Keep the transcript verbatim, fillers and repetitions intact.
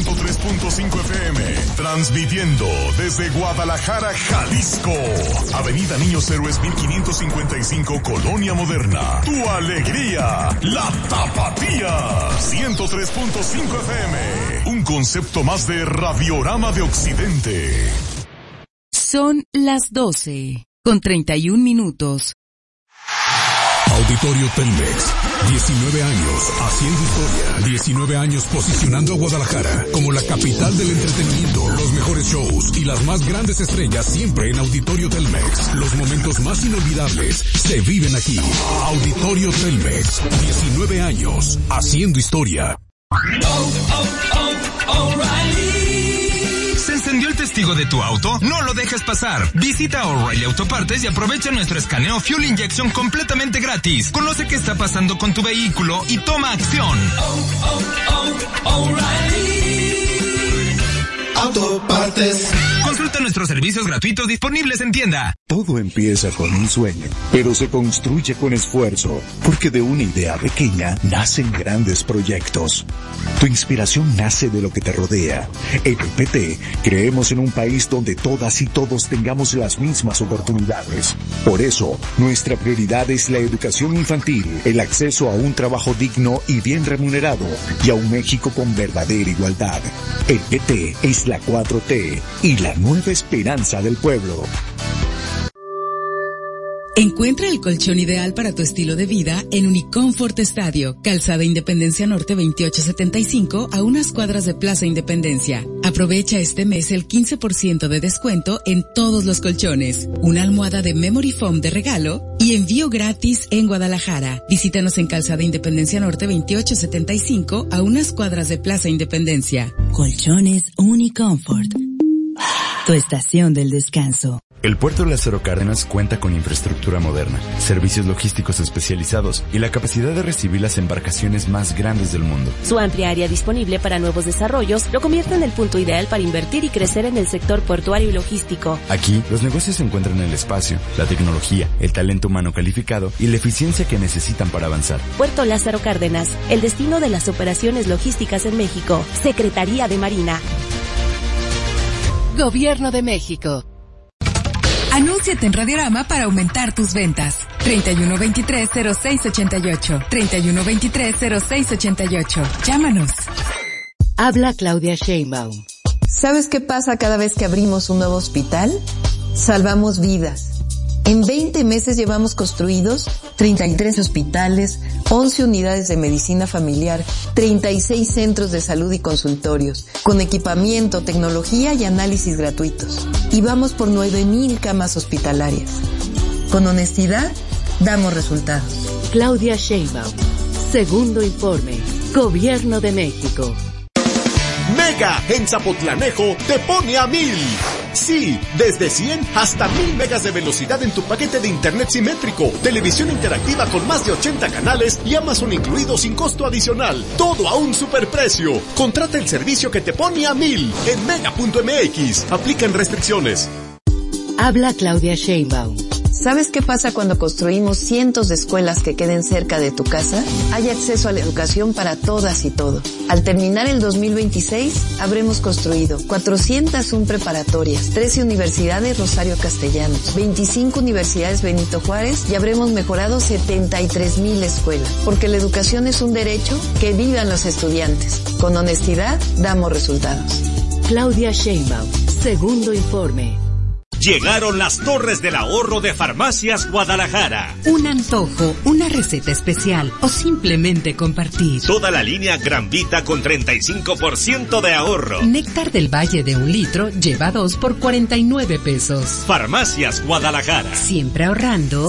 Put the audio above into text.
ciento tres punto cinco F M, transmitiendo desde Guadalajara, Jalisco. Avenida Niños Héroes mil quinientos cincuenta y cinco, Colonia Moderna. Tu alegría, la Tapatía. ciento tres punto cinco F M, un concepto más de Radiorama de Occidente. Son las doce, con treinta y un minutos. Auditorio Telmex, diecinueve años haciendo historia, diecinueve años posicionando a Guadalajara como la capital del entretenimiento, los mejores shows y las más grandes estrellas siempre en Auditorio Telmex. Los momentos más inolvidables se viven aquí. Auditorio Telmex, diecinueve años haciendo historia. Oh, oh, oh, O'Reilly. ¿Se encendió el testigo de tu auto? No lo dejes pasar. Visita O'Reilly Autopartes y aprovecha nuestro escaneo Fuel Injection completamente gratis. Conoce qué está pasando con tu vehículo y toma acción. Oh, oh, oh, O'Reilly Autopartes. Consulta nuestros servicios gratuitos disponibles en tienda. Todo empieza con un sueño, pero se construye con esfuerzo, porque de una idea pequeña nacen grandes proyectos. Tu inspiración nace de lo que te rodea. En el P T creemos en un país donde todas y todos tengamos las mismas oportunidades. Por eso, nuestra prioridad es la educación infantil, el acceso a un trabajo digno y bien remunerado, y a un México con verdadera igualdad. El P T es la cuatro T y la nueva esperanza del pueblo. Encuentra el colchón ideal para tu estilo de vida en Unicomfort Estadio, Calzada Independencia Norte veintiocho setenta y cinco, a unas cuadras de Plaza Independencia. Aprovecha este mes el quince por ciento de descuento en todos los colchones, una almohada de Memory Foam de regalo y envío gratis en Guadalajara. Visítanos en Calzada Independencia Norte veintiocho setenta y cinco, a unas cuadras de Plaza Independencia. Colchones Unicomfort, tu estación del descanso. El puerto de Lázaro Cárdenas cuenta con infraestructura moderna, servicios logísticos especializados y la capacidad de recibir las embarcaciones más grandes del mundo. Su amplia área disponible para nuevos desarrollos lo convierte en el punto ideal para invertir y crecer en el sector portuario y logístico. Aquí, los negocios se encuentran en el espacio, la tecnología, el talento humano calificado y la eficiencia que necesitan para avanzar. Puerto Lázaro Cárdenas, el destino de las operaciones logísticas en México. Secretaría de Marina. Gobierno de México. Anúnciate en Radiorama para aumentar tus ventas. treinta y uno veintitrés cero seis ochenta y ocho. treinta y uno veintitrés cero seis ochenta y ocho. Llámanos. Habla Claudia Sheinbaum. ¿Sabes qué pasa cada vez que abrimos un nuevo hospital? Salvamos vidas. En veinte meses llevamos construidos treinta y tres hospitales, once unidades de medicina familiar, treinta y seis centros de salud y consultorios, con equipamiento, tecnología y análisis gratuitos. Y vamos por nueve mil camas hospitalarias. Con honestidad, damos resultados. Claudia Sheinbaum. Segundo informe. Gobierno de México. Mega en Zapotlanejo te pone a mil. Sí, desde cien hasta mil megas de velocidad en tu paquete de internet simétrico, televisión interactiva con más de ochenta canales y Amazon incluido sin costo adicional. Todo a un superprecio. Contrata el servicio que te pone a mil en mega punto m x. Aplican restricciones. Habla Claudia Sheinbaum. ¿Sabes qué pasa cuando construimos cientos de escuelas que queden cerca de tu casa? Hay acceso a la educación para todas y todos. Al terminar el dos mil veintiséis, habremos construido cuatrocientas uno preparatorias, trece universidades Rosario Castellanos, veinticinco universidades Benito Juárez y habremos mejorado setenta y tres mil escuelas. Porque la educación es un derecho, que vivan los estudiantes. Con honestidad, damos resultados. Claudia Sheinbaum. Segundo informe. Llegaron las Torres del Ahorro de Farmacias Guadalajara. Un antojo, una receta especial o simplemente compartir. Toda la línea Gran Vita con treinta y cinco por ciento de ahorro. Néctar del Valle de un litro lleva dos por cuarenta y nueve pesos. Farmacias Guadalajara. Siempre ahorrando.